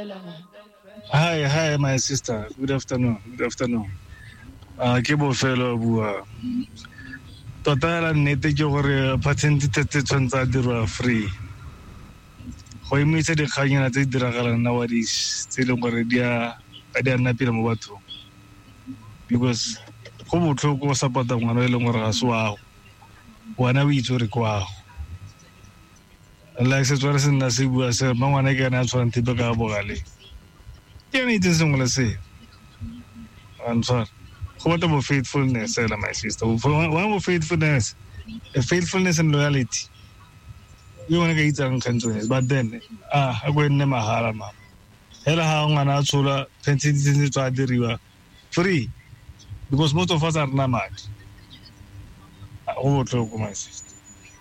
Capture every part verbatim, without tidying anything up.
Hi, hi, my sister. Good afternoon. Good afternoon. Uh, ke Bofelo bua. Tota la nnete ke gore patent tse tshwantsa dirwa free. Go imitse dikganyana tse di diragalang nowadays tse leng gore di a di a nna pele mo bathong. Because go botlhoko go support-a ngwana e leng gore ga se wa go. Wana o itse gore ke wa go. Like se tsware se nna se bua se ba ngwana ke ena a tshwanang tipe ka bogale. Ke ene itse sengwe le se. I'm sorry. Go batla bo faithfulness, my sister. One of faithfulness, a faithfulness and loyalty. You want to get it country, but then, ah, I go in Mahala, ma'am. Hela ha ngwana tshola twenty twenty twa diriwa free because most of us are not mad. Oh, look, my sister.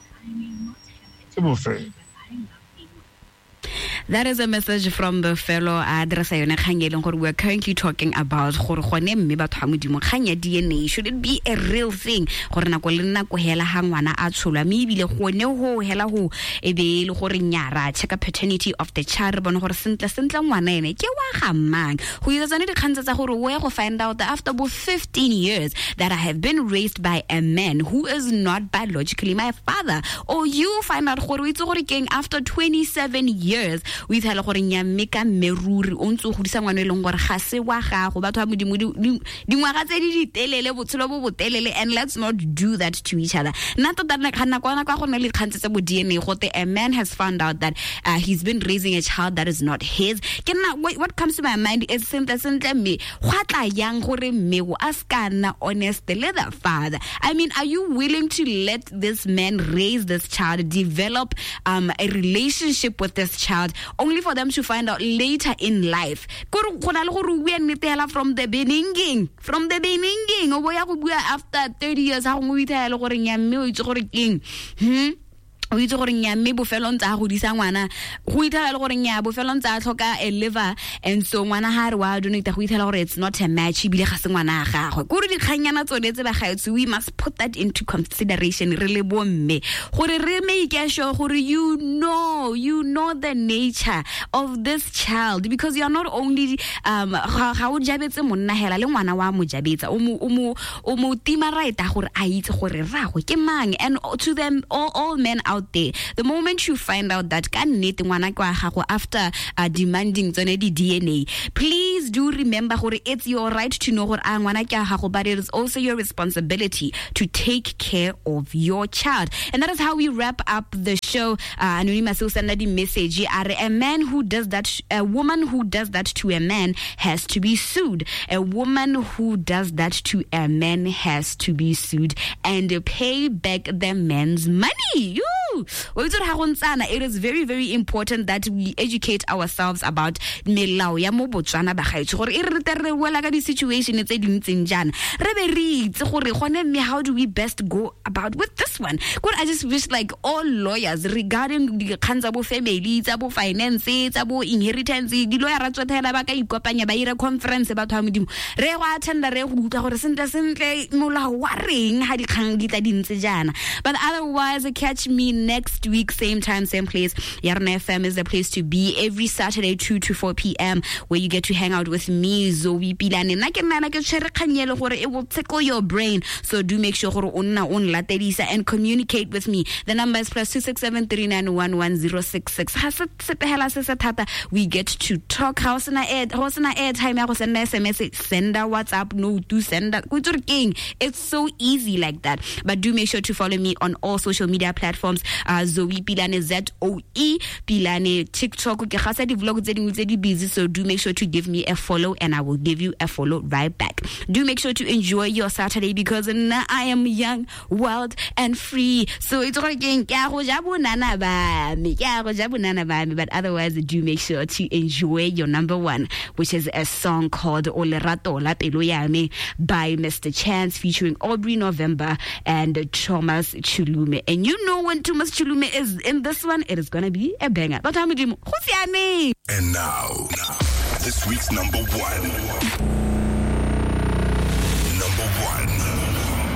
That is a message from the fellow address yone khangeleng gore we are currently talking about gore gone mme batho ha modimo khanya D N A should it be a real thing gore nako le nako hela ha ngwana a tsholwa mme bile gone ho hela ho e be le gore nyara check a paternity of the child bona gore sentle sentle ngwana ene ke wa ga mang go ile tsane dikgantsa tsa gore we go find out that after about fifteen years that I have been raised by a man who is not biologically my father, or you find out gore itse gore keng after twenty-seven years we tell gore nyamme ka meruri o ntse go disa ngwana e leng gore ga se wa gago batho ba modimo dingwaga tse di ditelele botshelo bo botelele, and let's not do that to each other. Not that like hana kwana kwa go ne le kgantse tsa bo D N A gote a man has found out that uh, he's been raising a child that is not his. Ke nna what comes to my mind is simple simple me gwa tla yang gore mme go askana honest le the father. I mean, are you willing to let this man raise this child, develop um, a relationship with this child, only for them to find out later in life from the beginning from the beginning after thirty years hmm o itse gore nyamme bofelong tsa go disa ngwana go itela le gore nya bofelong tsa tlhoka a liver, and so ngwana ha re wa donate go itela gore it's not a match bile ga se ngwana ga gagwe go re dikganyana tsone tse ba gaetsi. We must put that into consideration re le bomme gore re make sure gore you know you know the nature of this child, because you are not only um ga o jabetse monna hela le ngwana wa mo jabetsa o mo o mo o mo tima right gore a itse gore ragwe ke mang. And to them all, all men out there, the moment you find out that kannete ngwana kwa gago after uh, demanding tsone di D N A, please do remember gore it's your right to know gore a ngwana ke gago, but it is also your responsibility to take care of your child. And that is how we wrap up the show. uh, Anonymous will send a message. A man who does that, a woman who does that to a man has to be sued. A woman who does that to a man has to be sued and pay back the man's money. You it is very, very important that we educate ourselves about melao ya mo Botswana ba gaetso gore e re re wela ka di situation tse dintseng jana re be re itse gore gone me how do we best go about with this one. Good, I just wish like all lawyers regarding the khanza bo family tsa bo finance tsa bo inheritance di lawyer ra tsotela ba ka ikopanya ba ira conference ba twa modimo re go attenda re go utlwa gore sentle sentle molao wa reng ha di khang di tla dintse jana. But otherwise, catch me next week, same time, same place. Yarna F M is the place to be every Saturday, two to four p.m., where you get to hang out with me, Zoe Pilane. It will tickle your brain. So do make sure and communicate with me. The number is plus two six seven three nine one one zero six six. We get to talk. How's na air? How's na air time? Send S M S. Send a WhatsApp. No, do send that. It's so easy like that. But do make sure to follow me on all social media platforms. Uh, Zoe Pilane, Z O E Pilane, TikTok. Okay, khasa di vlog zedi busy, so do make sure to give me a follow, and I will give you a follow right back. Do make sure to enjoy your Saturday, because now I am young, wild, and free. So it's working. But otherwise, do make sure to enjoy your number one, which is a song called O Lerato La Pelo Ya Me by Mister Chance featuring Aubrey November and Thomas Chulume. And you know when Thomas Chulume is in this one, it is gonna be a banger. But I'm And now, now, this week's number one.